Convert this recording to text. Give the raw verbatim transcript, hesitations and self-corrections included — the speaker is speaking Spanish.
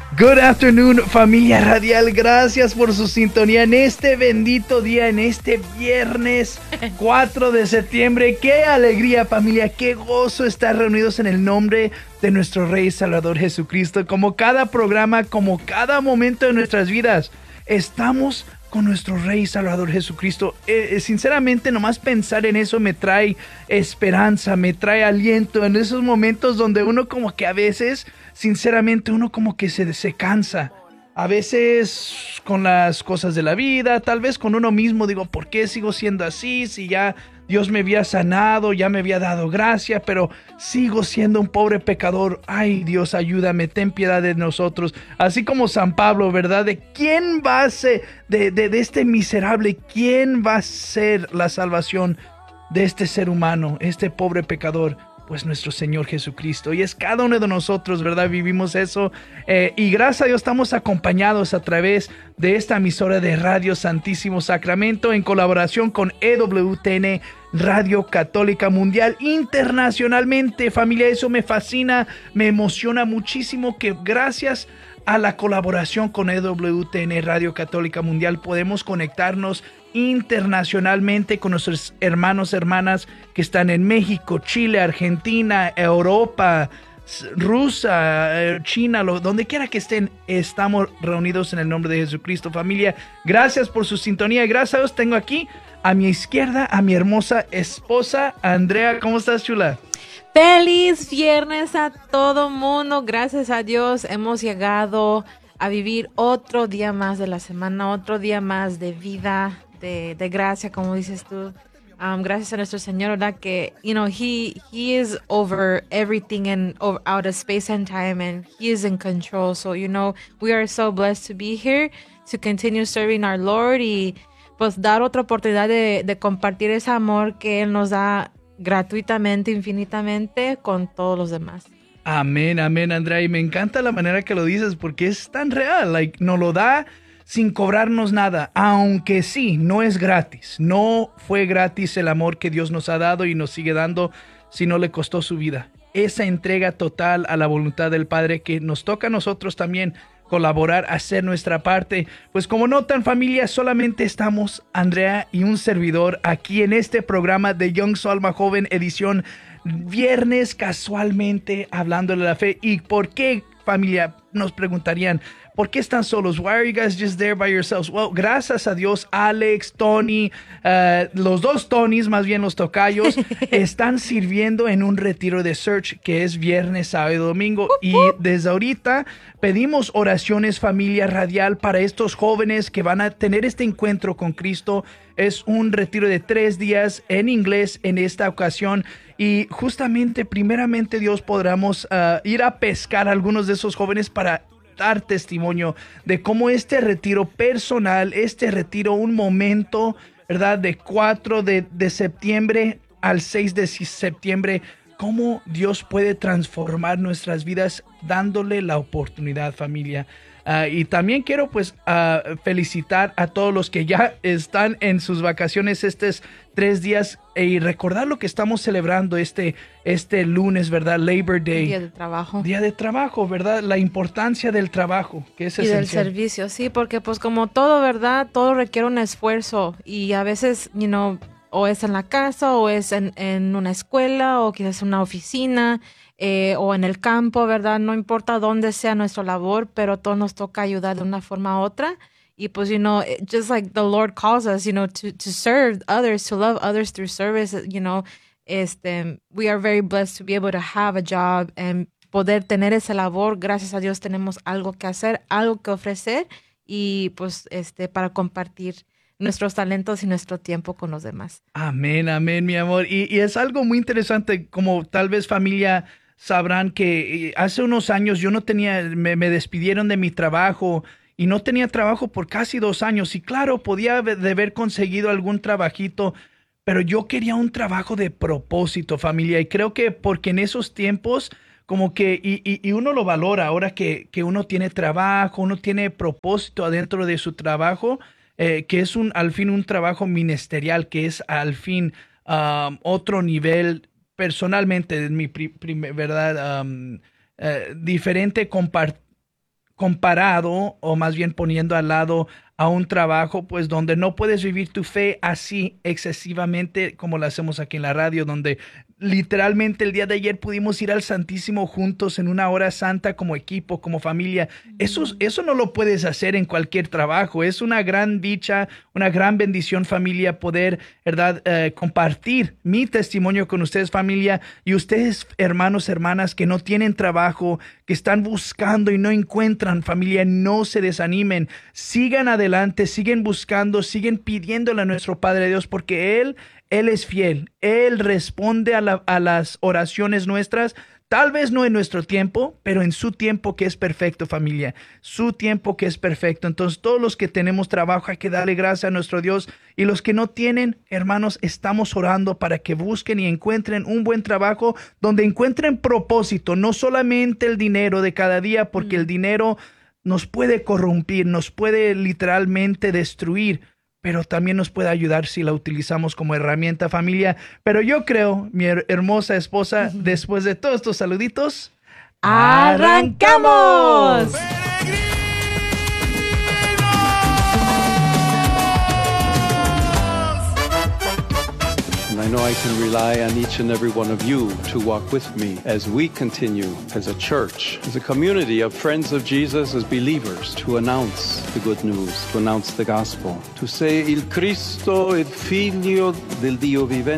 Good afternoon, familia radial. Gracias por su sintonía en este bendito día, en este viernes cuatro de septiembre. Qué alegría, familia, qué gozo estar reunidos en el nombre de nuestro Rey y Salvador Jesucristo. Como cada programa, como cada momento de nuestras vidas, estamos con nuestro Rey y Salvador Jesucristo. Eh, eh, sinceramente, nomás pensar en eso me trae esperanza, me trae aliento en esos momentos donde uno como que a veces, sinceramente, uno como que se, se cansa. A veces con las cosas de la vida, tal vez con uno mismo, digo, ¿por qué sigo siendo así? Si ya Dios me había sanado, ya me había dado gracia, pero sigo siendo un pobre pecador. Ay, Dios, ayúdame, ten piedad de nosotros. Así como San Pablo, ¿verdad? ¿De quién va a ser, de, de, de este miserable, quién va a ser la salvación de este ser humano, este pobre pecador? Pues nuestro Señor Jesucristo. Y es cada uno de nosotros, ¿verdad? Vivimos eso. Eh, y gracias a Dios estamos acompañados a través de esta emisora de Radio Santísimo Sacramento en colaboración con E W T N Radio Católica Mundial internacionalmente. Familia, eso me fascina, me emociona muchísimo que gracias a la colaboración con E W T N Radio Católica Mundial podemos conectarnos internacionalmente con nuestros hermanos, hermanas que están en México, Chile, Argentina, Europa, Rusia, China, lo, donde quiera que estén, estamos reunidos en el nombre de Jesucristo. Familia, gracias por su sintonía y gracias a Dios tengo aquí a mi izquierda a mi hermosa esposa, Andrea. ¿Cómo estás, chula? Feliz viernes a todo mundo, gracias a Dios hemos llegado a vivir otro día más de la semana, otro día más de vida, de, de gracia, como dices tú. Um, gracias a nuestro Señor, ¿verdad? Que, you know, he, he is over everything and over, out of space and time, and He is in control. So, you know, we are so blessed to be here, to continue serving our Lord y pues dar otra oportunidad de, de compartir ese amor que Él nos da gratuitamente, infinitamente, con todos los demás. Amén, amén, Andrea. Y me encanta la manera que lo dices porque es tan real. Like, nos lo da sin cobrarnos nada, aunque sí, no es gratis. No fue gratis el amor que Dios nos ha dado y nos sigue dando si no le costó su vida. Esa entrega total a la voluntad del Padre que nos toca a nosotros también colaborar, hacer nuestra parte. Pues como notan, familia, solamente estamos Andrea y un servidor aquí en este programa de Young Su Alma Joven, edición viernes, casualmente hablando de la fe. ¿Y por qué, familia? Nos preguntarían, ¿por qué están solos? Why are you guys just there by yourselves? Well, gracias a Dios, Alex, Tony, uh, los dos Tonys, más bien los tocayos, están sirviendo en un retiro de Search que es viernes, sábado y domingo. Y desde ahorita pedimos oraciones, familia radial, para estos jóvenes que van a tener este encuentro con Cristo. Es un retiro de tres días en inglés en esta ocasión. Y justamente, primeramente, Dios, podremos uh, ir a pescar a algunos de esos jóvenes para dar testimonio de cómo este retiro personal, este retiro, un momento, ¿verdad? De cuatro de, de septiembre al seis de septiembre, cómo Dios puede transformar nuestras vidas dándole la oportunidad, familia. Uh, y también quiero pues uh, felicitar a todos los que ya están en sus vacaciones estos tres días y recordar lo que estamos celebrando este, este lunes, ¿verdad? Labor Day. Día de trabajo. Día de trabajo, ¿verdad? La importancia del trabajo, que es y esencial. del servicio, sí, porque pues como todo, ¿verdad? Todo requiere un esfuerzo y a veces, you know, o es en la casa o es en, en una escuela o quizás en una oficina. Eh, o en el campo, ¿verdad? No importa dónde sea nuestra labor, pero todos nos toca ayudar de una forma u otra. Y pues, you know, it, just like the Lord calls us, you know, to, to serve others, to love others through service, you know, este, we are very blessed to be able to have a job and poder tener esa labor. Gracias a Dios tenemos algo que hacer, algo que ofrecer y pues este para compartir nuestros talentos y nuestro tiempo con los demás. Amén, amén, mi amor. Y, y es algo muy interesante, como tal vez familia sabrán que hace unos años yo no tenía, me, me despidieron de mi trabajo y no tenía trabajo por casi dos años. Y claro, podía de haber conseguido algún trabajito, pero yo quería un trabajo de propósito, familia. Y creo que porque en esos tiempos, como que, y, y, y uno lo valora ahora que, que uno tiene trabajo, uno tiene propósito adentro de su trabajo, eh, que es un al fin un trabajo ministerial, que es al fin um, otro nivel. Personalmente, en mi pri, pri, verdad, um, uh, diferente compar comparado o más bien poniendo al lado a un trabajo pues donde no puedes vivir tu fe así excesivamente como lo hacemos aquí en la radio, donde literalmente el día de ayer pudimos ir al Santísimo juntos en una hora santa como equipo, como familia. Eso, eso no lo puedes hacer en cualquier trabajo. Es una gran dicha, una gran bendición, familia, poder, ¿verdad? Eh, compartir mi testimonio con ustedes, familia, y ustedes, hermanos, hermanas, que no tienen trabajo, que están buscando y no encuentran, familia, no se desanimen. Sigan adelante, siguen buscando, siguen pidiéndole a nuestro Padre Dios, porque Él Él es fiel, Él responde a, la, a las oraciones nuestras, tal vez no en nuestro tiempo, pero en su tiempo que es perfecto, familia, su tiempo que es perfecto. Entonces, todos los que tenemos trabajo hay que darle gracias a nuestro Dios, y los que no tienen, hermanos, estamos orando para que busquen y encuentren un buen trabajo, donde encuentren propósito, no solamente el dinero de cada día, porque mm. el dinero nos puede corrompir, nos puede literalmente destruir, pero también nos puede ayudar si la utilizamos como herramienta, familia. Pero yo creo, mi her- hermosa esposa, uh-huh. después de todos estos saluditos, ¡arrancamos! I know I can rely on each and every one of you to walk with me as we continue as a church, as a community of friends of Jesus, as believers, to announce the good news, to announce the gospel, to say il Cristo, il Figlio del Dio vivente.